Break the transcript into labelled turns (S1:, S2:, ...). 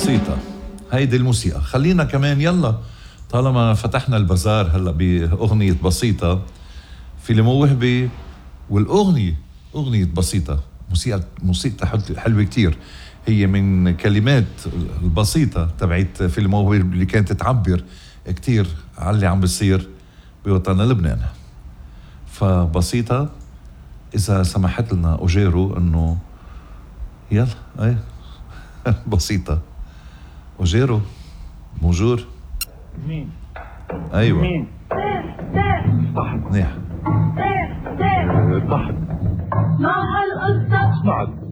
S1: بسيطة. هيدي الموسيقى. خلينا كمان يلا طالما فتحنا البازار هلا بأغنية بسيطة، فيلمو وهبي والأغنية أغنية بسيطة، موسيقى حلوة كتير. هي من كلمات البسيطة تبعت فيلمو وهبي اللي كانت تعبر كتير على اللي عم بيصير بوطننا لبنان. فبسيطة إذا سمحت لنا أوجيرو إنه يلا أي بسيطة. أوجيرو موجور
S2: مين؟
S1: أيوة
S2: مين؟
S1: منيح
S2: صح.
S3: مع هالقصة
S2: صعد